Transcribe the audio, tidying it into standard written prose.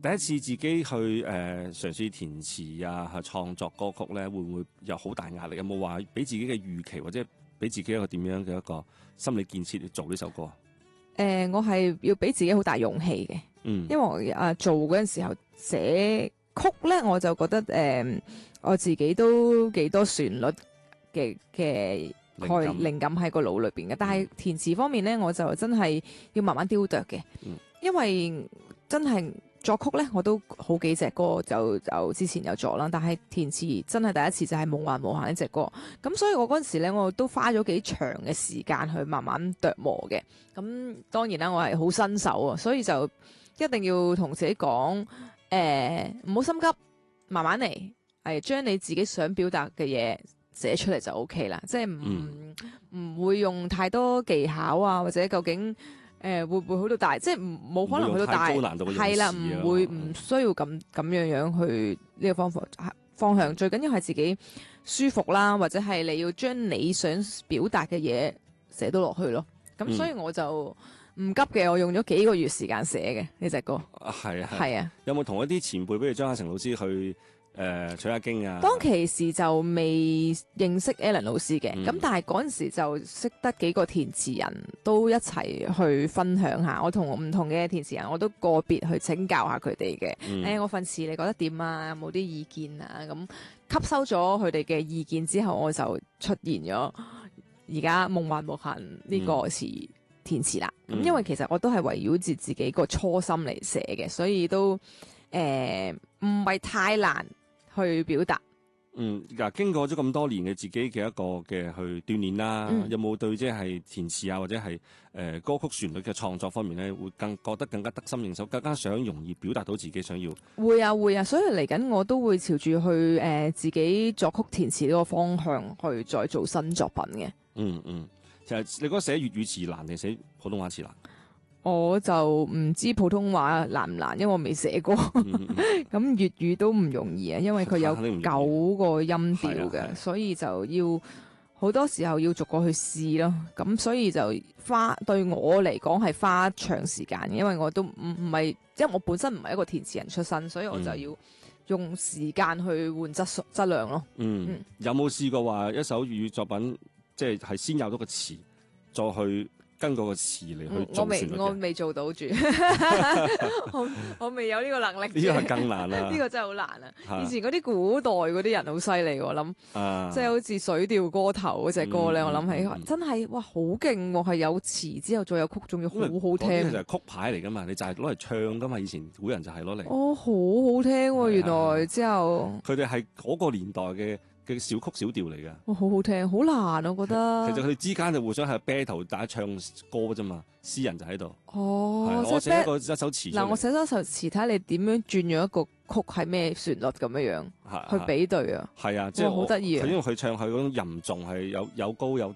第一次自己去嘗試填詞啊，去創作歌曲咧，會唔會有好大壓力？有冇話俾自己嘅預期，或者俾自己一個點樣嘅一個心理建設去做呢首歌？ 我係要俾自己好大勇氣嘅，因為我做嗰陣時候寫曲咧，我就覺得我自己都幾多旋律嘅靈感喺個腦裏邊嘅，但係填詞方面咧，我就真係要慢慢雕琢嘅，因為真係作曲咧，我都好幾隻歌就之前有作啦，但係填詞真係第一次就係夢幻無限呢隻歌，咁所以我嗰陣時咧，我都花咗幾長嘅時間去慢慢琢磨嘅，咁當然啦，我係好新手啊，所以就一定要同自己講，唔好心急，慢慢嚟，係將你自己想表達嘅嘢寫出嚟就 OK 啦，即係唔會用太多技巧啊，或者究竟會唔會去到大，即係冇可能去到大，係啦，唔需要咁樣去呢個方向，最緊要係自己舒服啦，或者係你要將你想表達嘅嘢寫到落去咯。咁所以我就唔急嘅，我用咗幾個月時間寫嘅呢隻歌。係啊。有冇同一啲前輩，比如張亞成老師去取下經啊？當其時就未認識 Alan 老師嘅，咁但係嗰陣時就識得幾個填詞人都一齊去分享下，我同唔同嘅填詞人我都個別去請教下佢哋嘅。我份詞你覺得點啊？有冇啲意見啊？咁吸收咗佢哋嘅意見之後，我就出現咗而家夢幻無限呢個詞填詞啦。咁因為其實我都係圍繞住自己個初心嚟寫嘅，所以都唔係太難去表達。嗱，經過咗咁多年嘅自己嘅一個嘅去鍛煉啦，有冇對即係填詞啊，或者係歌曲旋律嘅創作方面咧，會覺得更加得心應手，更加想容易表達到自己想要？會啊，所以嚟緊我都會朝住去自己作曲填詞呢個方向去再做新作品嘅。其實你覺得寫粵語詞難定寫普通話詞難？我就唔知普通話難唔難，因為我未寫過。咁粵語都唔容易啊，因為佢有9個音調嘅，所以就要好多時候要逐個去試咯。咁所以就對我嚟講係花長時間，因為我都唔係，因為我本身唔係一個填詞人出身，所以我就要用時間去換質量咯。有冇試過話一首粵語作品，即係先有咗個詞，再去跟嗰個詞嚟去做旋律嘅？我未做到住，我未有呢個能力。呢個係更難啦，呢個真係好難啊！以前嗰啲古代嗰啲人好犀利，我諗，即係好似《水調歌頭》嗰隻歌咧，我諗起真係哇，好勁喎！係有詞之後再有曲，仲要好好聽。嗰啲就係曲牌嚟噶嘛，你就係攞嚟唱噶嘛。以前古人就係攞嚟。哦，好好聽喎！原來之後佢哋係嗰個年代嘅小曲小調嚟㗎。好好聽，好難我覺得。其實佢哋之間就互相係 battle，大家唱歌啫嘛。詩人就喺度。我寫一首詞。嗱，我寫咗一首詞，睇你點樣轉咗一個曲係咩旋律咁樣去比對啊。係啊，即係好得意啊。因為佢唱佢嗰種吟重係有高有低。